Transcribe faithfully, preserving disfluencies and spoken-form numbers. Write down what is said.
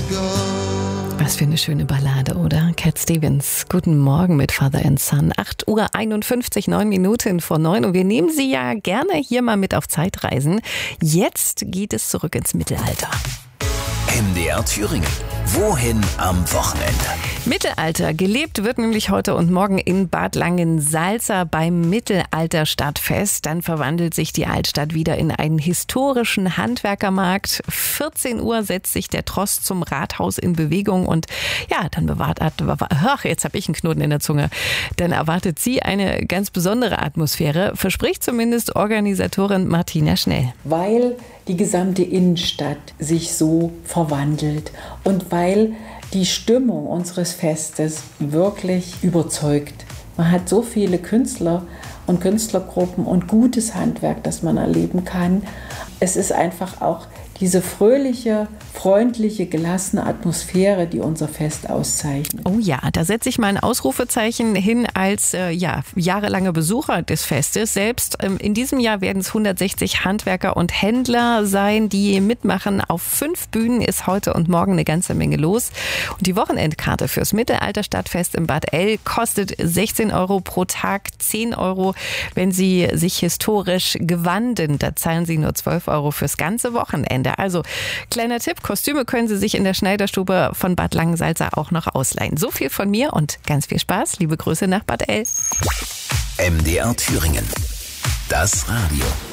Was für eine schöne Ballade, oder? Cat Stevens, Guten Morgen mit Father and Son. acht Uhr einundfünfzig, neun Minuten vor neun. Und wir nehmen Sie ja gerne hier mal mit auf Zeitreisen. Jetzt geht es zurück ins Mittelalter. M D R Thüringen. Wohin am Wochenende? Mittelalter. Gelebt wird nämlich heute und morgen in Bad Langensalza beim Mittelalterstadtfest. Dann verwandelt sich die Altstadt wieder in einen historischen Handwerkermarkt. vierzehn Uhr setzt sich der Tross zum Rathaus in Bewegung und ja, dann bewahrt, ach, jetzt habe ich einen Knoten in der Zunge. Dann erwartet sie eine ganz besondere Atmosphäre, verspricht zumindest Organisatorin Martina Schnell. Weil die gesamte Innenstadt sich so verwandelt und weil die Stimmung unseres Festes wirklich überzeugt. Man hat so viele Künstler und Künstlergruppen und gutes Handwerk, das man erleben kann. Es ist einfach auch diese fröhliche, freundliche, gelassene Atmosphäre, die unser Fest auszeichnet. Oh ja, da setze ich mal ein Ausrufezeichen hin als äh, ja, jahrelanger Besucher des Festes. Selbst ähm, in diesem Jahr werden es hundertsechzig Handwerker und Händler sein, die mitmachen. Auf fünf Bühnen ist heute und morgen eine ganze Menge los. Und die Wochenendkarte fürs Mittelalterstadtfest in Bad El kostet sechzehn Euro pro Tag, zehn Euro, wenn Sie sich historisch gewanden. Da zahlen Sie nur zwölf Euro fürs ganze Wochenende. Also, kleiner Tipp, Kostüme können Sie sich in der Schneiderstube von Bad Langensalza auch noch ausleihen. So viel von mir und ganz viel Spaß. Liebe Grüße nach Bad El. M D R Thüringen. Das Radio.